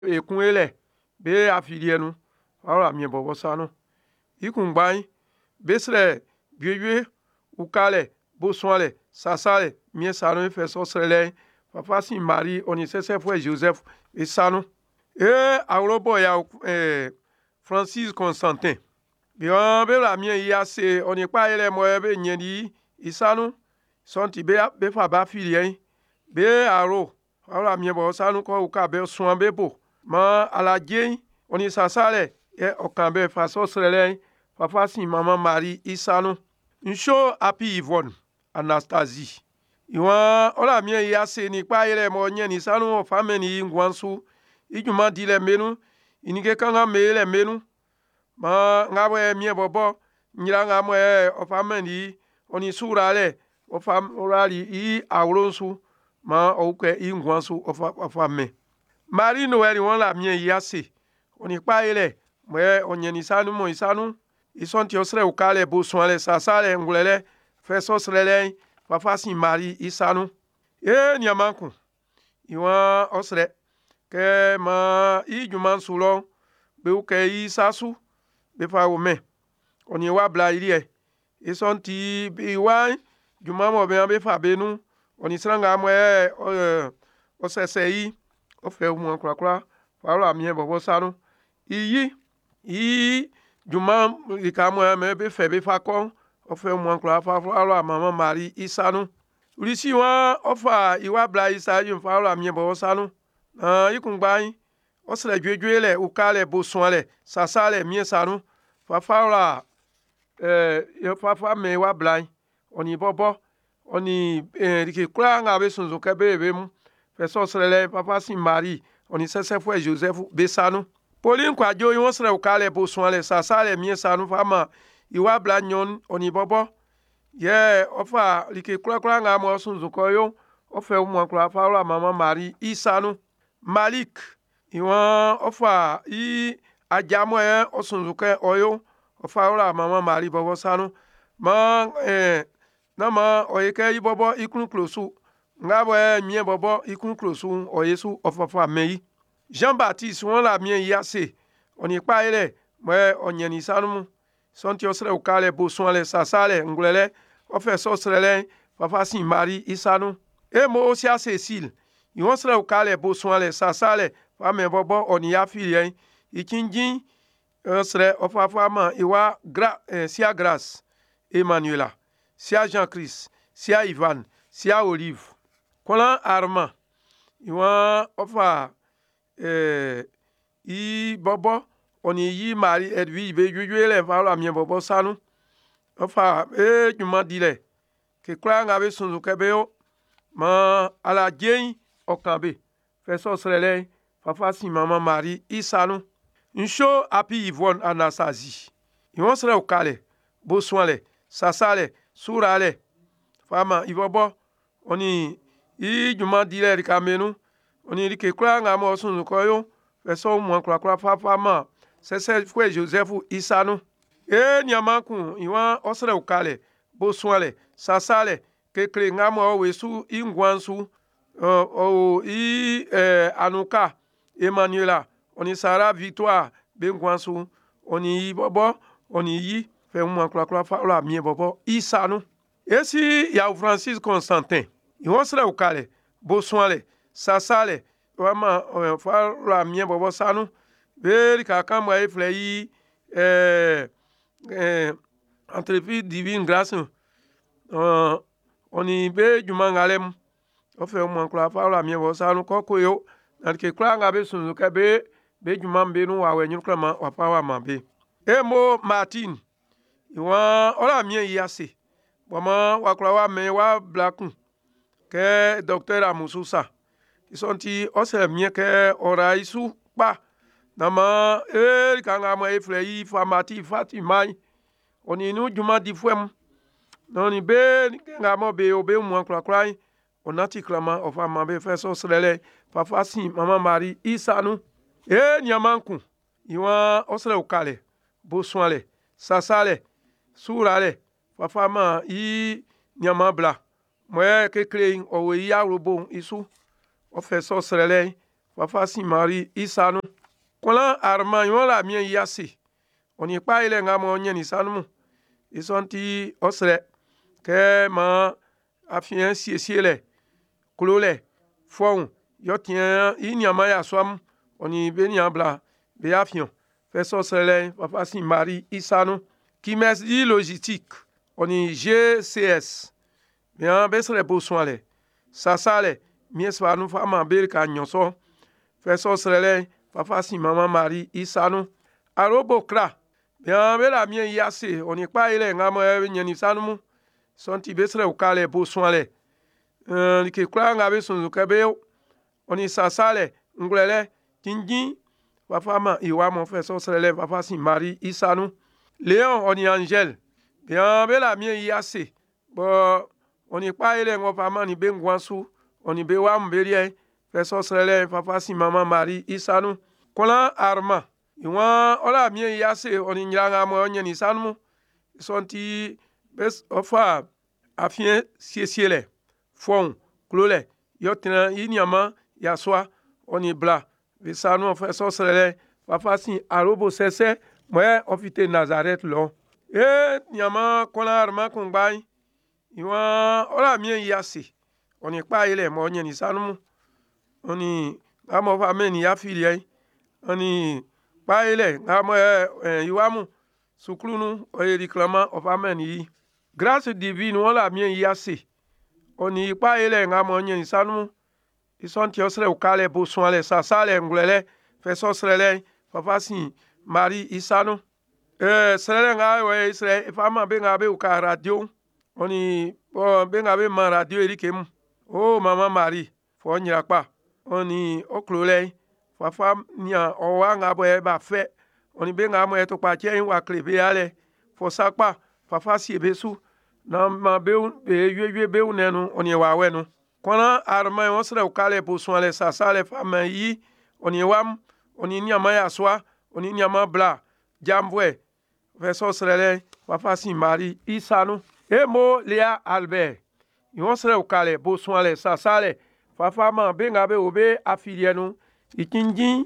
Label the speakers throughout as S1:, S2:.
S1: ekunele be afilienu ara mi bobo sanu ikun gbai besre gbewe ukale boswale sasale mi sanu fe so srele papa si Marie oni sese fue Joseph e sanu awrobo ya Francis Constantin bien be la mi ya se oni pa ele mo be nyedi isanu sonti be fa ba filien be aro ara mi bobo sanu ko uka be suan be bo ma alaje oni sasale okambe fa so srele papa si maman Marie isanu nsho api Yvonne Anastasie iwan ola mi ya se ni pa ile mo nye ni sanu o fameni ngwansu ijuma dile menu inike kanga mele menu ma ngawe mi bobo nyira ngamo o fameni oni surale o fam orali i awronsu ma o ke ngwansu o fame Marie Noël won la mi ya se oni pa ile mo onye ni sanu mo isanu isonti osre ukale bo soale sasale ngulele feso srele papa si Marie isanu nyamanku iwan osre ke ma ijuman sulo be uke isasu be fa wome oni wa bla ilie isonti iwan juma mo be fa benu oni sranga mo osese o fe mo krakra fa mi bobo sanu iyi juma ikamo me be fe be fa ko o fe mo kra fa mama Marie isanu urisi wa ofa iwa bla isa yum fa mi bobo sanu ikun gbai o sele dwedwele ukale bo soale sasale mi sanu fa yo fa me wa bla oni bobo oni dike kura nga be sunzu ke be mu fe so sele papa si Marie oni sese fue Joseph be sanu Pauline kwa jo yon sere ukale bo soale sasale mi sanu fama iwa bla nyon oni bobo ofa like kura nga mo sunzu ko yo ofe mo kura fa mama Marie isanu Malik iwan ofa ajamo osunzu ke oyo ofa mama Marie bobo sanu ma nama oyeke ibobo ikun klosu ngabo mi bobo ikun klosu oyesu ofa mei Jean-Baptiste won la mi yase oni pa ile mo onyeni sanu sonti osre ukale bo soale sasale ngulele ofe so srele papa si Marie isanu mo sia Cécile yon sre ukale bo soale sasale fa me bobo oni ya filien ikinjin sre ofa fama iwa sia Grace Emmanuela sia Jean-Christ sia Ivan sia Olive kola Armand iwa ofa i bobo oni yi Marie Edwige be jujele fa mi bobo sanu ofa juma dile ke kra nga be sunzu ke be yo ma ala jein okambe fe so srele papa si mama Marie isanu nsho api Yvonne Anastasie yon sre ukale bo soale sasale surale fama ibobo oni juma dile rikamenu oni rike kura nga mo sunzu ko yo fe so mo kra fama sese fue Joseph isanu nyamanku iwan osre ukale bo soale sasale kekre nga mo wesu ingwansu anuka Emmanuela oni Sarah Victoire be ngwansu oni bobo oni yi fe mo kra fa mi bobo isanu esi ya Francis Constantin iwan osre ukale bo soale sasale wama fa mi bobo sanu be ka kamwa efle yi entreprise divine grâce oni be juma ngalem ofe mo kra fa mi bobo sanu ko yo na ke kra nga be sunzu ke be juma mbe nu wa wenyu krama wa pa wa mabe mo Martin iwan ola mi yase boma wa kra wa me wa blakun ke docteur Amususa isonti ose mi ke ora isu pa nama kanga mo efle yi famati Fatima oni nu juma di fuem noni be nga mo be obe mo kra onati krama ofa mabe feso srele papa si mama Marie isanu nyamanku iwan osre ukale bo soale sasale surale papa ma nyamabla mo ke klein owe ya robo isu ofe so srele Papa si Marie Isanu. Kola arma yon la mien yase. On y pa ile nga mo nyen isanu. Isonti osre. Ke ma afien siesiele. Kulole. Fon. Yotien inyama ya swam. On y beniabla. Be afion. Feso sele. Papa si Marie Isanu. Kimes di logistique. On y GCS. Bien besre besoin. Sasale. Mies fa nou fama bel ka nyonso. Feso sele. Papa si Maman Marie Isanu. Arobo kra. Bien bela mien yase. On y pa ile nga mo nyen isanu mu. Sonti besre ukale besoin. Like kra nga be sunu kebe. On y sasale. Nglele. Tingi. Papa ma iwa mon feso sele. Papa si Marie Isanu. Léon on y Angèle. Bien bela mien yase. Bon on y pa ile ngo fama ni bengwansu. On y bewa mberie. Feso sele. Papa si Maman Marie Isanu. Kola arma. Iwan ola mien yase. On y nyanga mo nyen isanu. Sonti bes ofa afien siesiele. Fon. Klole. Yotina inyama yaswa. On y bla. Vesanu feso sele. Papa si arobo sese. Moi ofite Nazareth lo. Nyama kola arma kungbay. Iwan ola mien yase. On y pa ile mo nyen isanu. On y amo fa men ya filie. On y pa ile amo iwamu suklunu o reclama of amen yi. Grâce divine ola mien yase. On y pa ile amo nyen isanu. Isonti osre ukale bosoale sasale ngulele feso srele papa si Marie Isanu. Srele nga we isre fama benga be uka radio. Oni benga be man radio erikem. Oh Maman Marie fo nyakpa. Oni oklole fafa nya owa nga boye ba fe. Oni benga mo eto pa chen wa klebe ale fo sakpa fafa si ebesu na ma be yeye be unenu oni wa wenu. Kona arma yon sre ukale bosoale sasale fama yi oni wam oni nyama ya swa oni nyama bla jambwe feso srele papa si Marie Isanu. Emo Léa Albert yon sre ukale bosoale sasale papa ma benga be obe afilienu ikinji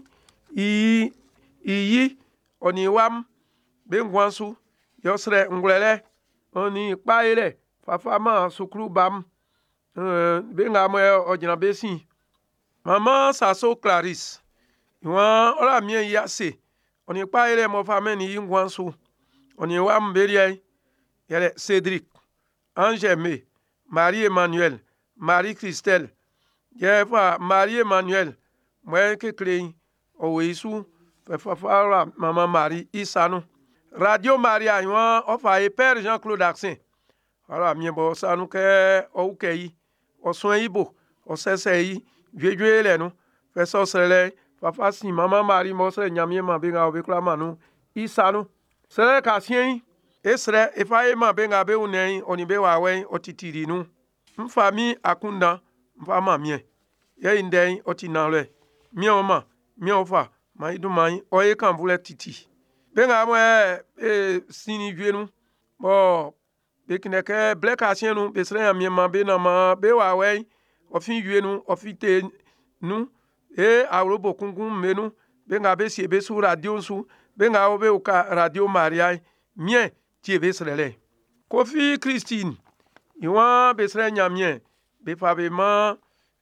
S1: iyi oni wam bengwansu yosre ngulele oni paile papa ma sukru bam benga mo ojina besi. Maman Sasso Clarisse yon ola mien yase. Oni paile mo fameni yingwansu. Oni wam berie yele Cédric Angèle Marie Emmanuel Marie Christelle yefa Marie Emmanuel moi ke klein o wesu fa Maman Marie Isanu. Radio Maria yon ofa e Père Jean-Claude Axin. Ala mien bo sanu ke o ukei o soin ibo o sesei vieux le no feso sele papa si Maman Marie mo sele nyamie ma benga obekla manu Isanu. Sele kasien esre efaye ma benga be unen oni be wawen otitiri nu. Mfami akunda mfama mien. Ye indei otinanle. Mien oma mien ofa ma idumai oye kan vule titi. Benga mo sini vieux nu. Bo bekineke blek asien nu besre mien ma be na ma be wawen ofin vieux nu ofite nu arobo kungun menu benga be si be su radio su benga obe uka Radio Maria mien ti be srele. Kofi Christine iwan besre nyamien be fabement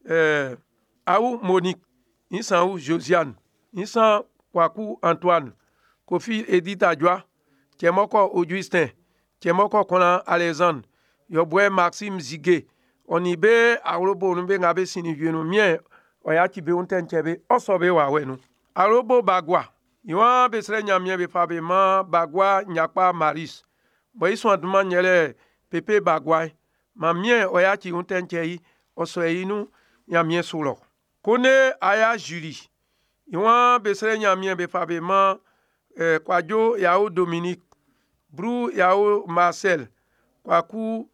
S1: Aou Monique insan ou Josiane insan Kwaku Antoine Kofi Edith Adjoa Tiemoko Augustin Tiemoko Kona Alexandre Yobwe Maxime Zigué oni be arobo nu benga be sini vienu mien oya ti be unten chebe osobe wa wenu. Arobo Bagwa iwan besre nyamien be fabement Bagwa nyakpa Maris bo iswan duma nyele Pepe Bagwa ma mien oya ti unten chei oso inu nyamien sulo. Kone aya Julie iwan besre nyamien be fabement Kwadjo Yao Dominique Brou Yao Marcel Kwaku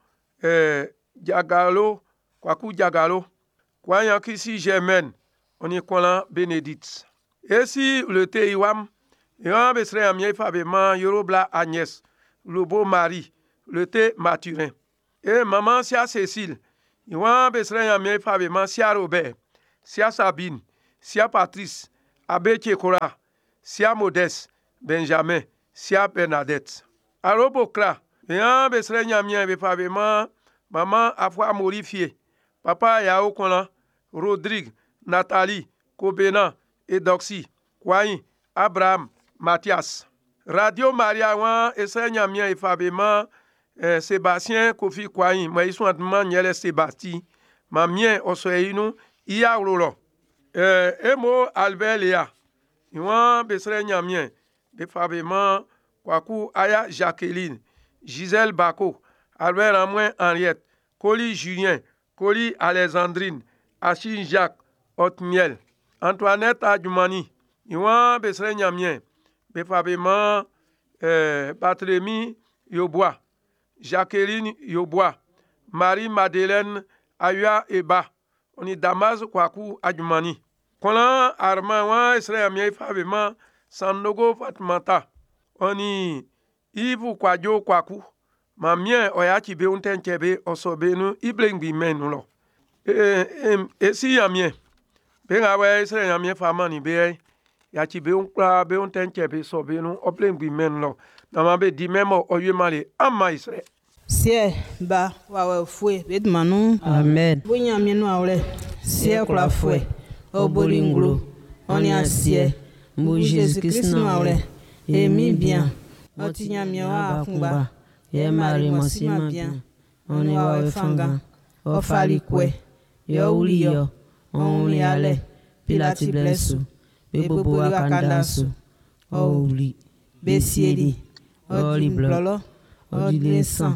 S1: Jagalo Kwaku Jagalo Kwanya Kisi Germaine oni kola Bénédicte. Et si le te iwam iwan besre nyamien fabement Yorobla Agnès Lobo Marie le te Mathurin. Et maman Sia Cécile iwan besre nyamien fabement Sia Robert Sia Sabine sia Patrice, abbé Tchekora, sia Modeste, Benjamin, sia Bernadette. Arobokra, bien besre nyamien be pavement, maman afwa morifié, papa Yao Kona, Rodrigue, Nathalie, Kobena, Edoxy, Kwai, Abraham, Mathias. Radio Maria wan esre nyamien e pavement, Sébastien Kofi Kwai, moi ils sont atman nyele Sébastien, mamien osoyinu, iya rolo. Emo Albert Léa, Iwan besre nyamien, be pavement, Kwaku Aya Jacqueline, Gisèle Bako, Albert Amouin Henriette, Coli Julien, Coli Alexandrine, Achille Jacques, Otmiel, Antoinette Adjumani, Iwan besre nyamien, be pavement, Barthélemy Yobois, Jacqueline Yobois, Marie-Madeleine Ayua Eba, oni Damas Kwaku Adjumani. Kolan Armand wan esre amien favement Sanogo Fatmata. Oni Ivu Kwajo Kwaku. Mamien oyachi be untenchebe osobenu iblengbi menu lo. Esi amien. Ben awe esre amien famani be yachi be unkla be untenchebe sobenu oblengbi menu lo. Namabe di memo oyemale ama isre.
S2: Sie ba wawe fue bedmanu.
S3: Amen.
S2: Bunya mienu awle. Sie kula fue. Obolinglo. Oni asie. Mbu Jésus Christ no awle. Emi bien. Otinya miwa kumba. Ye mari mosima bien. Oni wawe fanga. Ofali kwe. Yo uli yo. Oni ale. Pilati blesu. Bebobo wakandasu. Ouli. Besieli. Oli blolo. Odi san.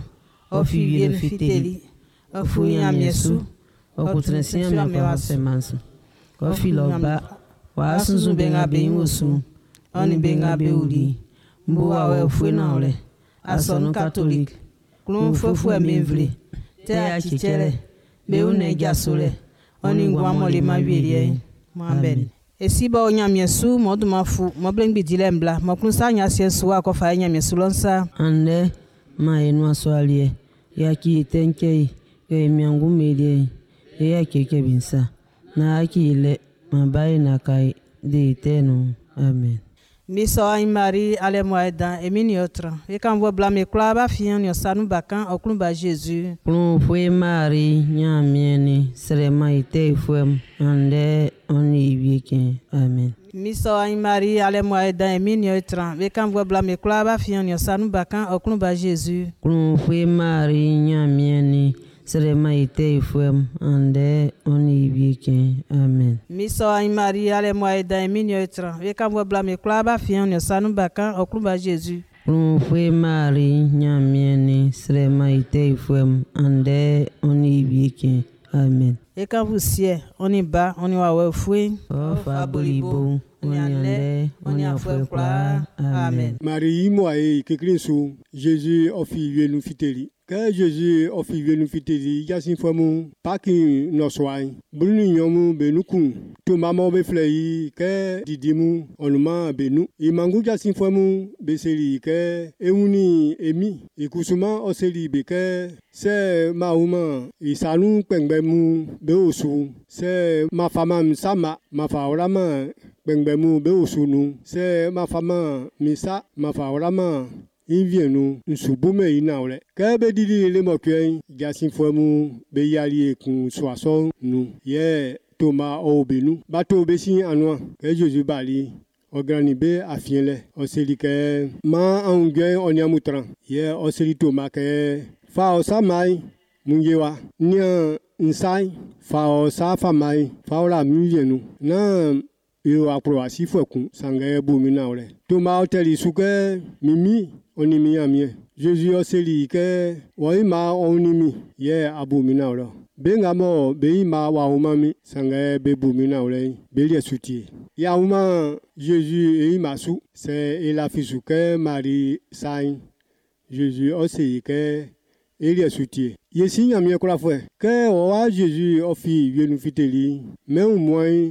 S2: Ofi no fiteli. Ofunya miesu. Okutrensia mewa semansu. Ofi loba. Wasunzu benga be imosu. Oni benga be uli. Mbu wawe fue na ole. Asonu catholique. Klon fofo emevle. Te achichere. Be une gasole. Oni ngwamole mawirie. Amen. Esiba onyamiesu modumafu moblengbi dilembla mokunsa nyasiesu akofa nyamiesu lonsa.
S3: Ande ma enu aswalie. Yaki tenkei. Ye miangu melie. Ye keke binsa. Na aki ile mabai na kai de eteno. Amen.
S2: Miso ay Marie ale moeda emini otra. E kan vo blame klaba fian yo sanu bakan oklun ba Jésus.
S3: Klon fue Marie nyamieni serema ite fue ande oni wieke. Amen.
S2: Miso ay Marie ale moeda emini otra. E kan vo blame klaba fian yo sanu bakan oklun ba Jésus.
S3: Klon fue Marie nyamieni serema ite fue ande oni wieke. Amen.
S2: Miso ay Marie ale moeda emini otra. E kan vo blame klaba fian yo sanu bakan oklun ba Jésus.
S3: Klon fue Marie nyamieni serema ite fue ande oni wieke. Amen.
S2: E kan vous sie oni ba oni wawe fue.
S3: O fabolibo oni ande oni afwe kwa. Amen.
S4: Marie moye kekrinsu Jésus ofi nous fiteli. Que Jésus ofi nous fiteli yasin fomu paki no soin. Bruni nyomu benukun. To mama be flei ke didimu onuma benu. Imangu yasin fomu beseli ke euni emi. Ikusuma oseli beke se mauma isanu pengbemu beosu. Se ma fama msama ma faorama pengbemu beosunu. Se ma fama misa ma faorama invienu nsubume inaule kebe dili le mokwen jasin fomu be yali kun soason nu ye toma obenu bato besin anwa ke Jésus baliograni be afienle oseli ke ma angwe onyamutran ye oseli toma ke fa osamai munyewa nya nsai fa osa famai fa ola mienu na yo aproasi fokun sangaye bumina ole toma hoteli suke mimi onimi amie Jésus oseli ke waima onimi ye abumina ole benga mo beima wa umami sangaye bebumina ole belie sutie ya uma Jésus e imasu se ela fisuke Marie sain Jésus oseli ke elie sutie yesi amie kola fwe ke wa Jésus ofi vienu fiteli mais au moins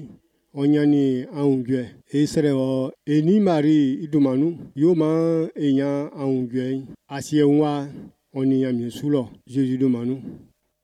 S4: onyani aungwe esreo eni Marie idumanu yoma enya aungwe asienwa oni amiesulo Jésus dumanu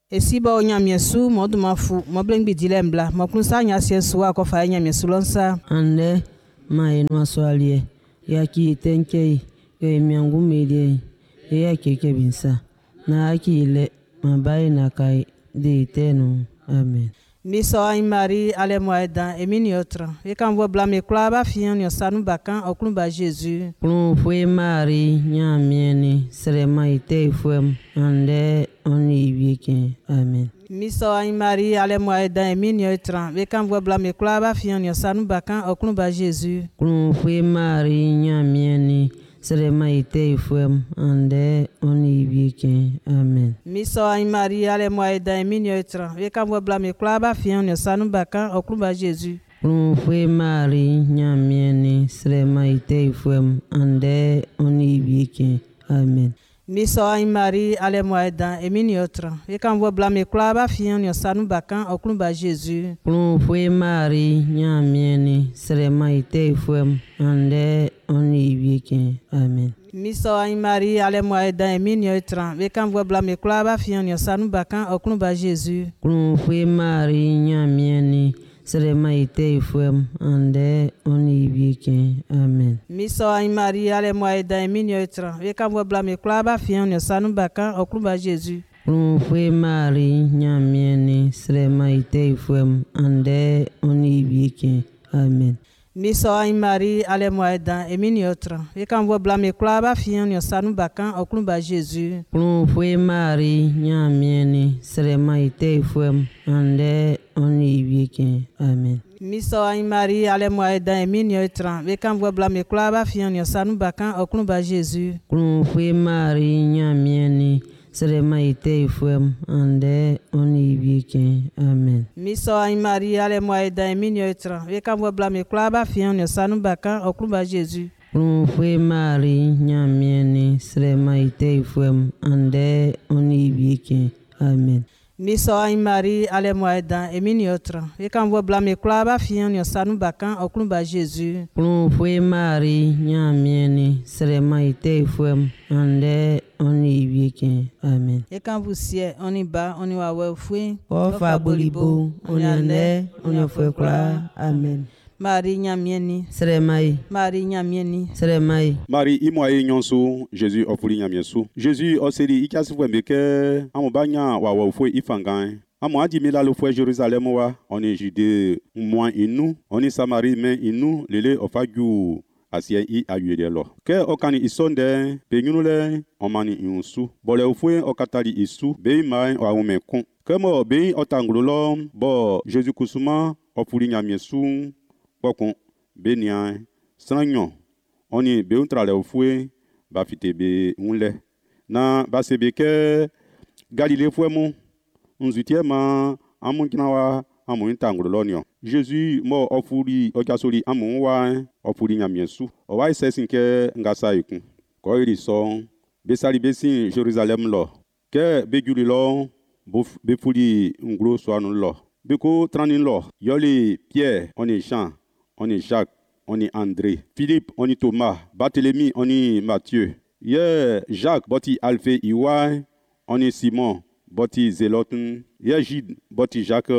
S2: Esiba o nyamiesu modumafu moblengbi dilembla mokunsa nyasiesu akofa nyamiesu lonsa
S3: ande ma enu aswalie yaki tenkei yo miangu melie ya keke binsa na akile mabai na kai de tenu amen.
S2: Miso ay Marie ale moeda emini otra e kan vo blame klaba fian yo sanu bakan oklun ba Jesus
S3: Plum foi Marie nyamieni srema ite fuem ande oni ibike amen.
S2: Miso ay Marie ale moeda emini otra e kan vo blame klaba fian yo sanu bakan oklun ba Jesus
S3: Plum foi Marie nyamieni srema ite fuem ande oni ibike amen.
S2: Miso ay Marie ale moeda emini otra e kan vo blame klaba fian yo sanu bakan oklun ba Jesus
S3: Plum foi Marie nyamieni srema ite fuem ande oni ibike amen.
S2: Miso ay Marie ale moeda emini otra e kan vo blame klaba fian yo sanu bakan oklun ba Jesus
S3: Plum foi Marie nyamieni srema ite fuem ande oni ibike amen.
S2: Miso ay Marie ale moeda emini otra e kan vo blame klaba fian yo sanu bakan oklun ba Jesus
S3: Plum foi Marie nyamieni srema ite fuem ande oni ibike amen.
S2: Miso ay Marie ale moeda emini otra e kan vo blame klaba fian yo sanu bakan oklun ba Jesus
S3: Plum foi Marie nyamieni srema ite fuem ande oni ibike amen.
S2: Miso ay Marie ale moeda emini otra e kan vo blame klaba fian yo sanu bakan oklun ba Jesus
S3: Plum foi Marie nyamieni srema ite fuem ande oni ibike amen.
S2: Miso ay Marie ale moeda emini otra e kan vo blame klaba fian yo sanu bakan oklun ba Jesus
S3: Plum foi Marie nyamieni srema ite fuem ande oni ibike amen.
S2: Miso ay Marie ale moeda emini otra e kan vo blame klaba fian yo sanu bakan oklun ba Jesus
S3: Plum foi Marie nyamieni srema ite fuem ande oni ibike amen.
S2: Miso ay Marie ale moeda emini otra e kan vo blame klaba fian yo sanu bakan oklun ba Jesus
S3: Plum foi Marie nyamieni srema ite fuem ande oni ibike amen.
S2: e kan vo sie oni ba oni wa we fui
S3: Ofa bolibo oni ande oni foi kla amen.
S2: Marie nyamieni
S3: Sremai
S2: Marie nyamieni
S3: sremai
S5: Marie imoye nyonso Jésus ofuli nyamiesu Jésus oseri ikasi fwe mbeke amobanya wa fwe ifangan amo adimila lo fwe Jérusalem wa oni Judée moins inu oni Samarie men inu lele ofaju asie I ayuede lo ke okani isonde penyunule omani insu bole ofwe okatali isu be mai wa umekun kemo be otanglo lo bo Jésus kusuma ofuli nyamiesu Pokon benia sanyo oni be untrale ofue ba fite be unle na ba sebe ke Galilée fue mu unzutie ma amunkinawa amun tangro lonio Jésus mo ofuri okasori amun wa ofuri nyamiesu o wa sesin ke ngasa ikun ko iri so be sali besin Jerusalem lo ke be juli lo be furi ngro so anu lo be ko tranin lo yoli Pierre oni Jean on est Jacques, on est André, Philippe, on est Thomas, Barthélemy, on est Matthieu. Jacques, boti Alphée Iwa, on est Simon, boti Zéloten. Jude, boti Jacques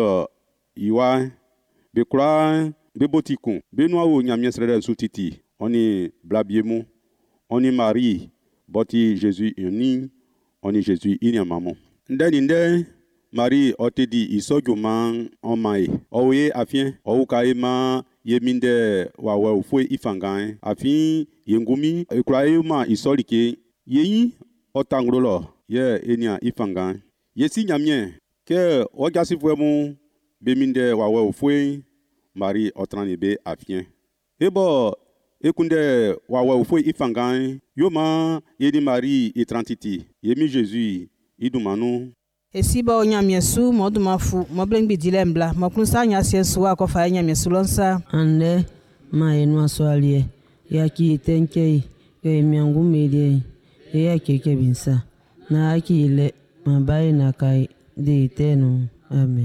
S5: Iwa, Bekra, Bebotikon, Benoît ou Nyamien Sreden Soutiti, on est Blabiemou, on est Marie, boti Jésus Uni, on est Jésus Inyamamon. Ndende, Marie, on te dit, isojoman en maï. Oye, afien, oukaema, yeminde wawe ufwe ifangan afin yengumi ekraema isolike yeyi otangrolo ye enia ifangan yesi nyamien ke ogasi fwemu beminde wawe ufwe Marie otrani be afien ebo ekunde wawe ufwe ifangan yoma yedi Marie etrantiti yemi Jésus idumanu
S2: Esiba o nyamiesu modumafu moblengbi dilembla mokunsa nyasiesu akofa nyamiesu lonsa
S3: ande ma enu aswalie yaki tenkei yo miangu melie ya keke binsa na akile mabai na kai de tenu amen.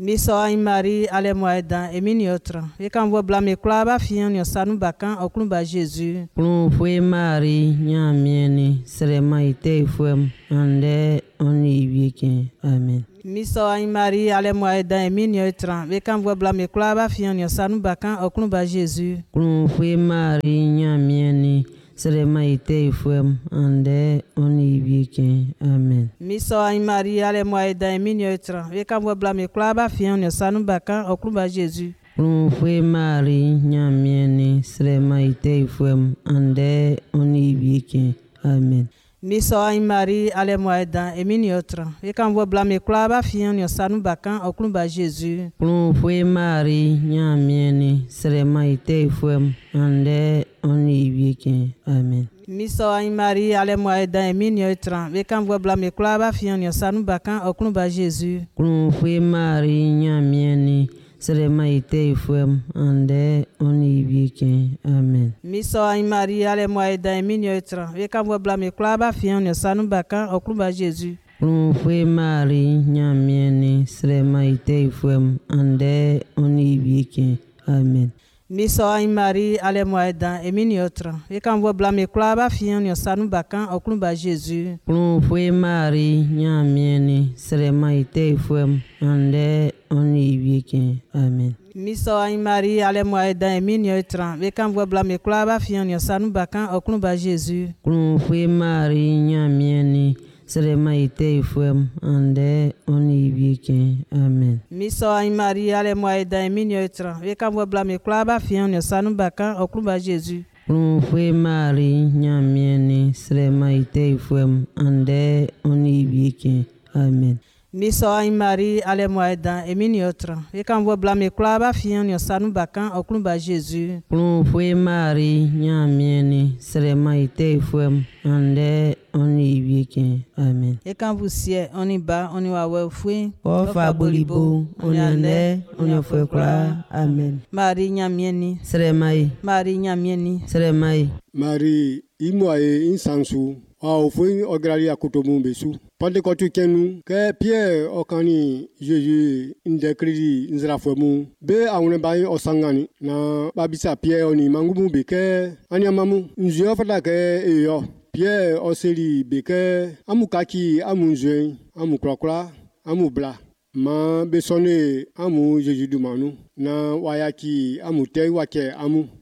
S2: Miso a Marie, ale moedan, e miniotra. E kan vo blame klaba fian yo sanu bakan oklun ba Jésus.
S3: Plum foi Marie, nyamieni, serema ite fuem, ande oni ibike. Amen.
S2: Miso a Marie, ale moedan, e miniotra. E kan vo blame klaba fian yo sanu bakan oklun ba Jésus.
S3: Plum foi Marie, nyamieni, serema ite fuem, ande oni ibike. Amen.
S2: Miso a Marie, ale moedan, e miniotra. E kan vo blame klaba fian yo sanu bakan oklun ba Jésus.
S3: Plum foi Marie, nyamieni, serema ite fuem, ande oni ibike. Amen.
S2: Miso a Marie, ale moedan, e miniotra. E kan vo blame klaba fian yo sanu bakan oklun ba Jésus.
S3: Plum foi Marie, nyamieni, serema ite fuem, ande oni ibike. Amen.
S2: Miso a Marie, ale moedan, e miniotra. E kan vo blame klaba fian yo sanu bakan oklun ba Jésus.
S3: Plum foi Marie, nyamieni, serema ite fuem, ande oni ibike. Amen.
S2: Miso a Marie, ale moedan, e miniotra. E kan vo blame klaba fian yo sanu bakan oklun ba Jésus.
S3: Plum foi Marie, nyamieni, serema ite fuem, ande oni ibike. Amen.
S2: Miso a Marie, ale moedan, e miniotra. E kan vo blame klaba fian yo sanu bakan oklun ba Jésus.
S3: Plum foi Marie, nyamieni, serema ite fuem, ande oni ibike. Amen.
S2: Miso a Marie, ale moedan, e miniotra. E kan vo blame klaba fian yo sanu bakan oklun ba Jésus.
S3: Plum foi Marie, nyamieni, serema ite fuem, ande oni ibike. Amen.
S2: Miso a Marie, ale moedan, e miniotra. E kan vo blame klaba fian yo sanu bakan oklun ba Jésus.
S3: Plum foi Marie, nyamieni, serema ite fuem, ande oni ibike. Amen.
S2: Miso a Marie, ale moedan, e miniotra. E kan vo blame klaba fian yo sanu bakan oklun ba Jésus.
S3: Plum foi Marie, nyamieni, serema ite fuem, ande oni ibike. Amen.
S2: E kan vo sie, oni ba, oni wa we fui.
S3: Ofa bolibo, oni ande, oni foi kla. Amen.
S2: Marie nyamieni.
S3: Seremai,
S2: Marie nyamieni.
S3: seremai.
S4: Marie, imoye insansu. Au foi ograli akotomu besu. Pande kotu kenu ke Pierre okani Jésus inde kredi nzra fomu be awune bayi osangani na babisa Pierre oni mangumu beke anyamamu nzio fata ke eyo Pierre oseli beke amukaki amunzwe amukrokra amubla ma besone amu Jésus dumanu na wayaki amute wake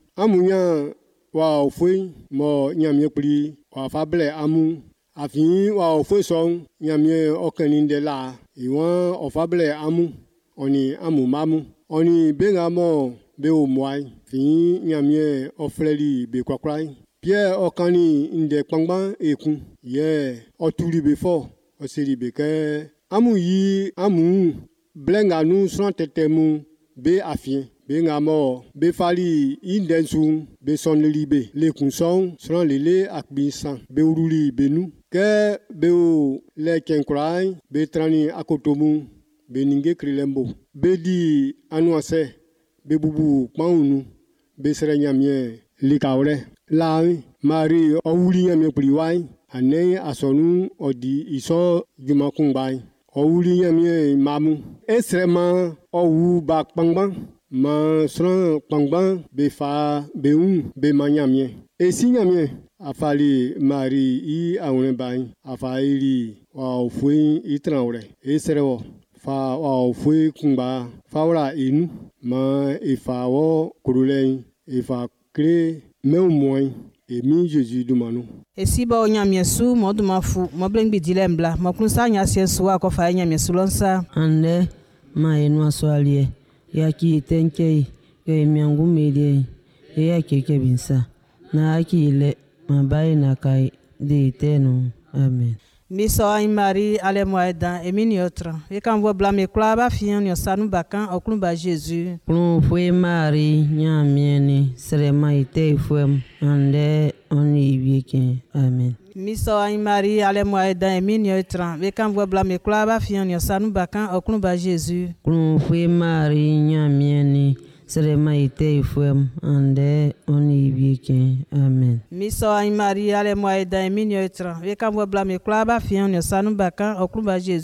S4: amunya wa ofoi mo nyamye pli wa fable amu afin wa ofoi song nyamye okaninde la iwan ofable amu oni amu mamu oni benga mo be o mwai fin nyamye ofreli be kwakrai Pierre okani inde pangban ekun ye otuli before oseli be ke amu yi amu blenga nu sran tetemu be afin benga mo be fali indensu be sonli be le kunson sran lele akbisan be uruli benu ke be o le kenkrai be trani akotomu be ninge krilembo be di anuase be bubu paunu be serenyamie likawre la Marie owuli nyamie priwai ane asonu odi iso jumakungbai owuli nyamie mamu esrema owu ba pangban ma sran pangban be fa be be manyamie esi nyamie afali Marie i awne bai afaili wa ofui itranore esrewo fa wa ofui kungba fawra inu ma ifawo kurulei ifa kre meumoi emi Jésus dumanu
S2: Esi ba onyamie su moduma fu mo blengbi dilembla mo kunsa nya siesu a ko fa nyamie su lonsa
S3: Ande ma enu aswalie ya ki tenkei ke miangu medie ya keke binsa na akile mabai na kai de tenu. Amen.
S2: Miso a Marie, ale moedan, e miniotra. E kan vo blame klaba fian yo sanu bakan oklun ba Jésus.
S3: Plum foi Marie, nyamieni, serema ite fuem, ande oni ibike. Amen.
S2: Miso a Marie, ale moedan, e miniotra. E kan vo blame klaba fian yo sanu bakan oklun ba Jésus.
S3: Plum foi Marie, nyamieni, serema ite fuem, ande oni ibike. Amen.
S2: Miso a Marie, ale moedan, e miniotra. E kan vo blame klaba fian yo sanu bakan oklun ba Jésus.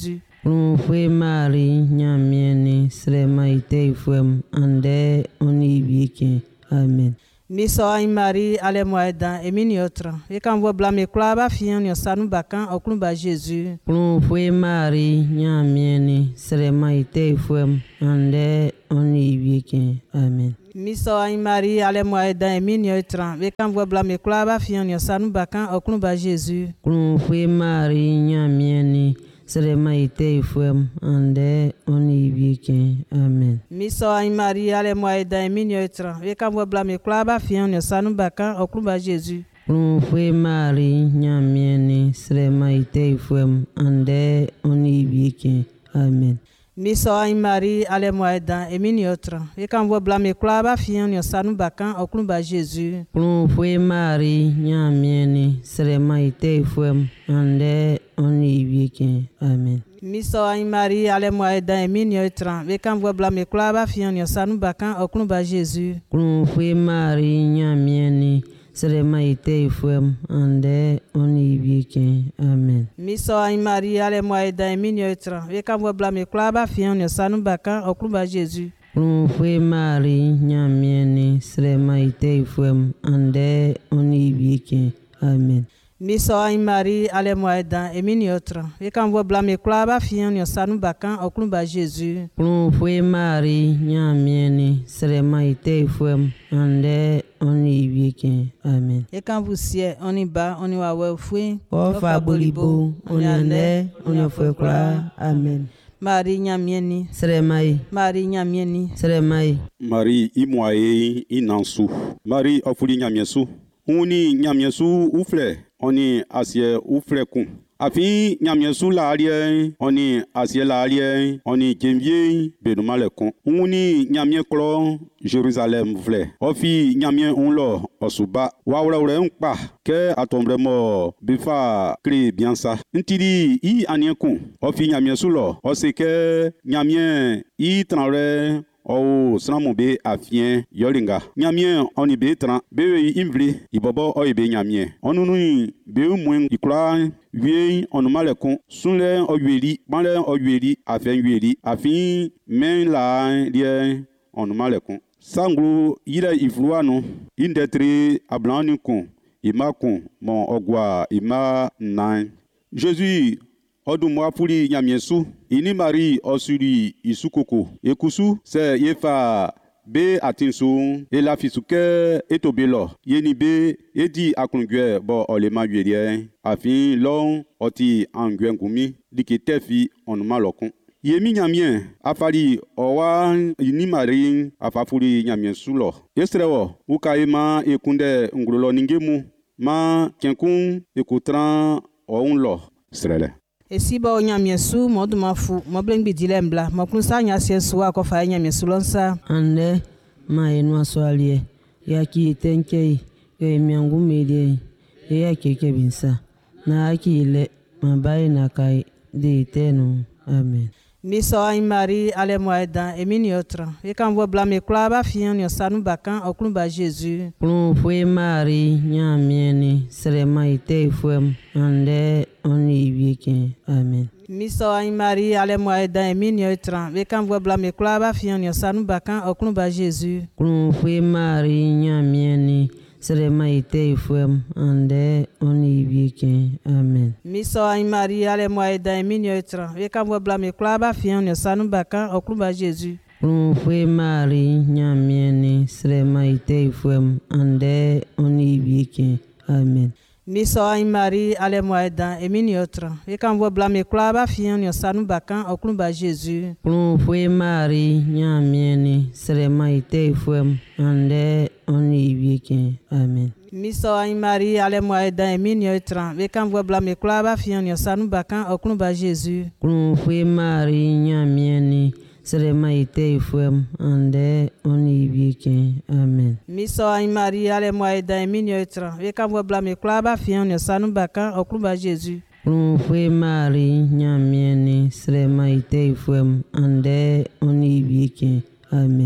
S3: Kplumfue Marie nyamieni srema ite ifwem ande oni ibieke. Amen.
S2: Miso ay Marie ale moeda emini otra. E kan vo blame kula ba fian yo sanu bakan oklun ba Jésus.
S3: Kplumfue Marie nyamieni srema ite ifwem ande oni ibieke. Amen.
S2: Miso ay Marie ale moeda emini otra. E kan vo blame kula ba fian yo sanu bakan oklun ba Jésus.
S3: Kplumfue Marie nyamieni srema ite ifwem ande oni ibieke. Amen.
S2: Miso ay Marie ale moeda emini otra. E kan vo blame kula ba fian yo sanu bakan oklun ba Jésus.
S3: Kplumfue Marie nyamieni srema ite ifwem ande oni ibieke. Amen.
S2: Miso ay Marie ale moeda emini otra. E kan vo blame kula ba fian yo sanu bakan oklun ba Jésus.
S3: Kplumfue Marie nyamieni srema ite ifwem ande oni ibieke. Amen.
S2: Miso ay Marie ale moeda emini otra. E kan vo blame kula ba fian yo sanu bakan oklun ba Jésus.
S3: Kplumfue Marie nyamieni srema ite ifwem ande oni ibieke. Amen.
S2: Miso ay Marie ale moeda emini otra. E kan vo blame kula ba fian yo sanu bakan oklun ba Jésus.
S3: Kplumfue Marie nyamieni srema ite ifwem ande oni ibieke. Amen.
S2: Miso ay Marie ale moeda emini otra. E kan vo blame kula ba fian yo sanu bakan oklun ba Jésus.
S3: Kplumfue Marie nyamieni srema ite ifwem ande oni ibieke. Amen.
S2: E kan vo sie oni ba oni wa we fui.
S3: Ofa bolibo oni ande oni fwe kula. Amen.
S2: Marie nyamieni.
S3: Sremai.
S2: Marie nyamieni.
S3: Sremai.
S5: Marie imwaye inansu. Marie ofuli nyamiesu. Uni nyamiesu ufle. Oni asie ufle kun. Afi nyamiesu la alie. Oni asie la alie. Oni jemvie benumale kun. Uni nyamie klo Jérusalem vle. Ofi nyamie unlo osuba. Wawre unkpa. Ke atombre mo bifa kri biansa. Ntiri I aniekun. Ofi nyamiesu lo. Oseke nyamie I tranre. O sramu be afien yolinga nyamie oni be tran be imvli ibobo o be nyamie onunu be mwen ikura wie onumalekun sunle oyeli banle oyeli afien yeli afin men la die onumalekun sangru ira ifluanu indetri ablani kun imakun mon ogwa ima nine Jésus Odumwa puli nyamiesu ini Marie osuri isukoko ekusu se yefa be atinsu ela fisuke etobelo yeni be edi aklungwe bo olema yuelie afin long oti angwengumi diketefi onuma lokun yemi nyamien afali owa ini Marie afafuli nyamiesu lo estrewo ukaima ekunde ngrulo ningemu ma kenkun ekutran ounlo strele
S2: Esiba o nyamiesu moduma fu moblengbi dilembla mokunsa nyasiesu wa kofa nyamiesu lonsa
S3: Ande ma enu aswalie yaki tenkei yo miangu medie ya keke binsa na aki ile mabai na kai de tenu. Amen.
S2: Miso ay Marie ale moeda emini otra. E kan vo blame kula ba fian yo sanu bakan oklun ba Jésus.
S3: Kplumfue Marie nyamieni srema ite ifwem ande oni ibieke. Amen.
S2: Miso ay Marie ale moeda emini otra. E kan vo blame kula ba fian yo sanu bakan oklun ba Jésus.
S3: Kplumfue Marie nyamieni srema ite ifwem ande oni ibieke. Amen.
S2: Miso ay Marie ale moeda emini otra. E kan vo blame kula ba fian yo sanu bakan oklun ba Jésus.
S3: Kplumfue Marie nyamieni srema ite ifwem ande oni ibieke. Amen.
S2: Miso ay Marie ale moeda emini otra. E kan vo blame kula ba fian yo sanu bakan oklun ba Jésus.
S3: Kplumfue Marie nyamieni srema ite ifwem ande oni ibieke. Amen.
S2: Miso ay Marie ale moeda emini otra. E kan vo blame kula ba fian yo sanu bakan oklun ba Jésus.
S3: Kplumfue Marie nyamieni srema ite ifwem ande oni ibieke. Amen.
S2: Miso ay Marie ale moeda emini otra. E kan vo blame kula ba fian yo sanu bakan oklun ba Jésus.
S3: Kplumfue Marie nyamieni srema ite ifwem ande oni ibieke. Amen.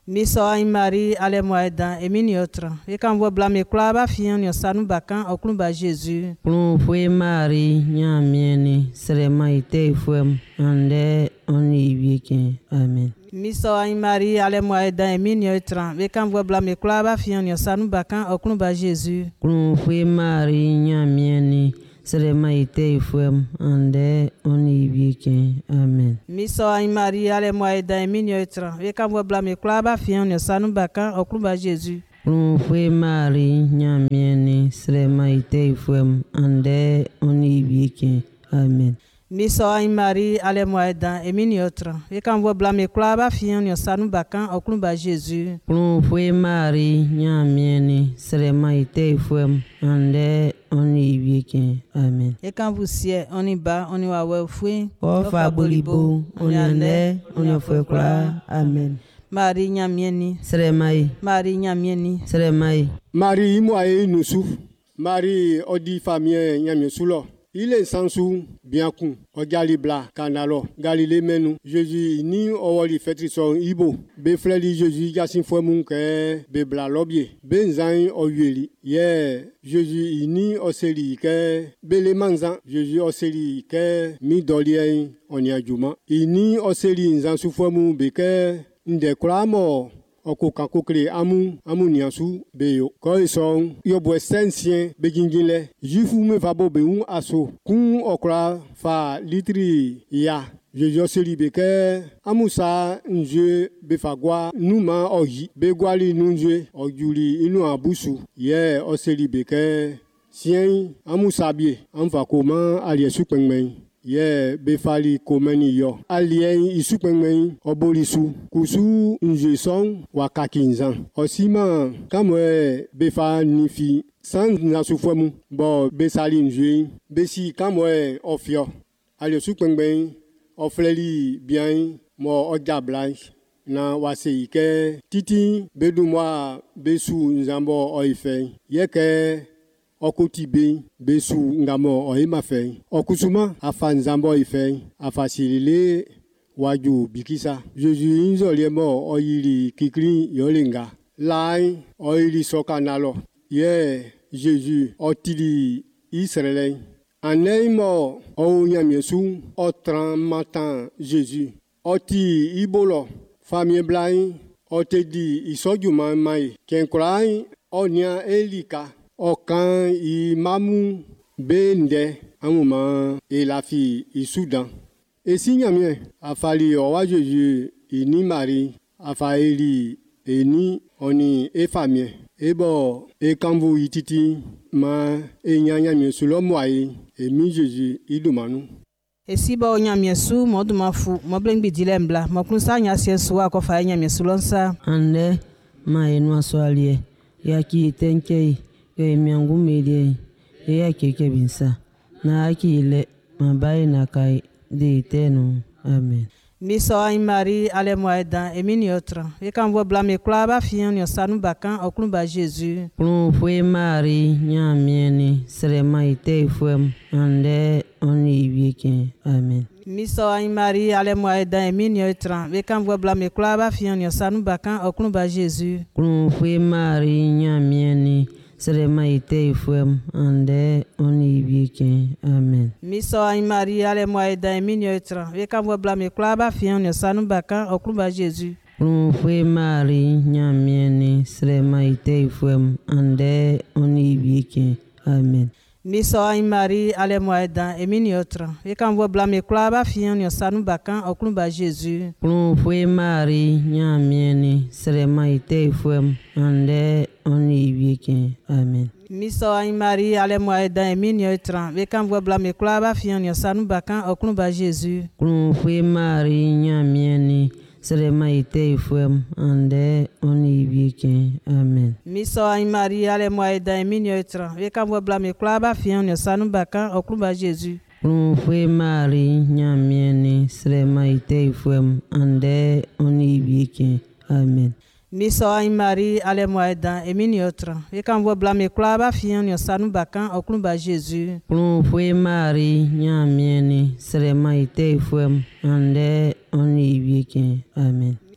S2: Miso Marie, ale moeda, e miniotra. E kan vo blame klaba fian yo sanu bakan o klumba Jésus.
S3: Plum foi Marie, nya mieni, sere maite fuem, ande oni vieke. Amen.
S2: Miso Marie, ale moeda, e miniotra. E kan vo blame klaba fian yo sanu bakan o klumba Jésus.
S3: Plum foi Marie, nya mieni, sere maite fuem, ande oni vieke. Amen.
S2: Miso Marie, ale moeda, e miniotra. E kan vo blame klaba fian yo sanu bakan o klumba Jésus.
S3: Plum foi Marie, nya mieni, sere maite fuem, ande oni vieke. Amen.
S2: Miso Marie, ale moeda, e miniotra. E kan vo blame klaba fian yo sanu bakan o klumba Jésus.
S3: Plum foi Marie, nya mieni, sere maite fuem, ande oni vieke. Amen.
S2: E kan vo sie, oni ba, oni wa we fui.
S3: Ofa bolibo, oni ande, oni foi kla. Amen.
S2: Marie nyamieni.
S3: Sere mai,
S2: Marie nyamieni.
S3: sere mai.
S4: Marie moye nusu. Marie odi famille nyamiesulo. Il est sansu bien kun o galibla kanalo galile menu Jésus ni o wali fetri son ibo be fleli Jésus yasin fo mun ke be bla lobie ben zan o yeli ye Jésus ni o seli ke be le manzan Jésus o seli ke mi dolien on ya juma ni o seli nzan su fo mun be ke nde klamo oko kakokle amu niasu beyo ko ison yo bo sensien begingile jifu me vabo be un aso kun okra fa litri ya je seli beke amusa nje be fagwa numa oyi be gwali nunje ojuli inu abusu ye o seli beke sien amusa bie amfa koma aliesu pengmen ye befali komeni yo alien isupengmen obolisu kusu njeson wakakinzan osima kamwe befa nifi san nasufemu bo besali nje besi kamwe ofio alien supengmen ofleli bien mo ojablan na waseike titi bedumwa besu nzambo oife yeke Okotibe besu ngamo oimafe okusuma afanzambo ife afasilile waju bikisa Jésus inzoliemo oyiri kikri yolinga lai oyiri sokanalo ye Jésus otili Israël aneimo ounyamiesu otran matan Jésus oti ibolo famille blai otedi isojuma mai kenkulai onia elika Okan imamu bende amuma elafi isudan. Esi nyamie afali owa Jésus ini Marie afaeli eni oni efamie. Ebo ekamvu ititi ma enyanyamie sulomwai emi Jésus idumanu.
S2: Esi ba onyamie su moduma fu moblengbi dilembla mokunsa nyasie suwa ko fa nyamie sulonsa.
S3: Ande ma enwa soalie yaki tenkei ke miangu media ya keke binsa na akile mabai na kai de tenu. Amen.
S2: Miso Marie, ale moeda, e miniotra. E kan vo blame klaba fian yo sanu bakan o klumba Jésus.
S3: Plum foi Marie, nya mieni, sere maite fuem, ande oni vieke. Amen.
S2: Miso Marie, ale moeda, e miniotra. E kan vo blame klaba fian yo sanu bakan o klumba Jésus.
S3: Plum foi Marie, nya mieni, sere maite fuem, ande oni vieke. Amen.
S2: Miso Marie, ale moeda, e miniotra. E kan vo blame klaba fian yo sanu bakan o klumba Jésus.
S3: Plum foi Marie, nya mieni, sere maite fuem, ande oni vieke. Amen.
S2: Miso Marie, ale moeda, e miniotra. E kan vo blame klaba fian yo sanu bakan o klumba Jésus.
S3: Plum foi Marie, nya mieni, sere maite fuem, ande oni vieke. Amen.
S2: Miso Marie, ale moeda, e miniotra. E kan vo blame klaba fian yo sanu bakan o klumba Jésus.
S3: Plum foi Marie, nya mieni, sere maite fuem, ande oni vieke. Amen.
S2: Miso Marie, ale moeda, e miniotra. E kan vo blame klaba fian yo sanu bakan o klumba Jésus.
S3: Plum foi Marie, nya mieni, sere maite fuem, ande oni vieke. Amen.
S2: Miso Marie, ale moeda, e miniotra. E kan vo blame klaba fian yo sanu bakan o klumba Jésus.
S3: Plum foi Marie, nya mieni, sere maite fuem, ande oni vieke. Amen.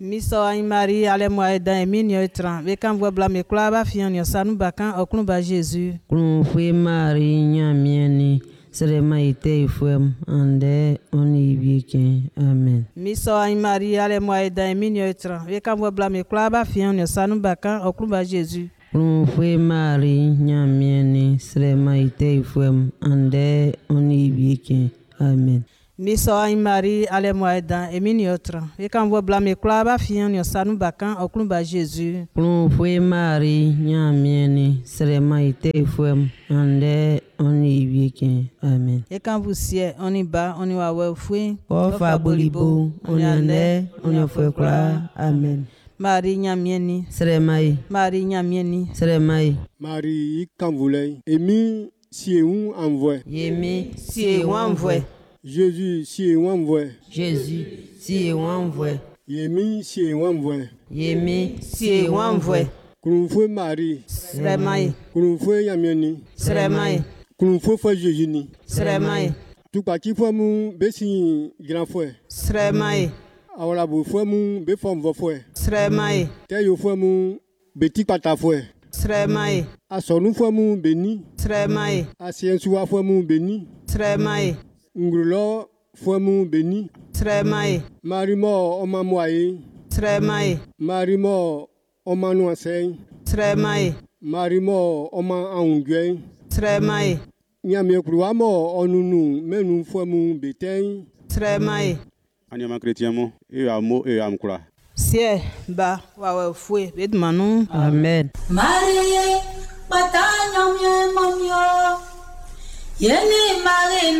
S2: Miso a Marie, ale moi dans eminio tran. Ve kan vo blame kula ba fian yo sanu bakan okunu ba Jésus.
S3: Klon fwe Marie nyamieni. Sere maite ifwem ande oni biken. Amen.
S2: Miso a Marie, ale moi dans eminio tran. Ve kan vo blame kula ba fian yo sanu bakan okunu ba Jésus.
S3: Klon fwe Marie nyamieni. Sere maite ifwem ande oni biken. Amen.
S2: Miso a Marie, ale moi dans eminio tran. Ve kan vo blame kula ba fian yo sanu bakan okunu ba Jésus.
S3: Klon fwe Marie nyamieni. Sere maite ifwem ande oni biken. Amen.
S2: Et quand vous siez, on y bat, on y va voir fouille.
S3: Ofa bolibo, on y ande, on y fait quoi. Amen.
S2: Marie nyamieni,
S3: Sere mai,
S2: Marie nyamieni.
S3: sere mai.
S4: Marie quand voulait. Emi si on envoie.
S3: Yemi,
S2: Si on voit,
S4: Jésus si on envoie.
S3: Jésus, si on voit.
S4: Emi si on envoie.
S3: Yemi,
S2: si on voit.
S4: Kulunfo Marie.
S2: Sremai,
S4: Kulunfo Yamiani.
S2: sremai,
S4: Kulunfo foi Jésus ni.
S2: sremai,
S4: Tout parti foi mu besi grand frère.
S2: sremai,
S4: Awala bu foi mu be forme vo frère.
S2: sremai,
S4: Te yo foi mu beti pata frère.
S2: sremai,
S4: Asonu foi mu beni.
S2: sremai,
S4: Asiensuwa foi mu beni.
S2: sremai,
S4: Ngrulo foi mu beni.
S2: sremai,
S4: Marimo oma moye.
S2: sremai,
S4: Marimo oma nuansen.
S2: sremai,
S4: Marimo oma aungwe.
S2: sremai,
S4: Nyame kruamo onunu menu foi mu beten.
S2: sremai.
S5: Anyama chrétien mo e amo e amkura.
S2: Sie ba wa fouille, bet manou.
S3: Amen.
S6: Marie, batanya mye mamyo. Yeni Marie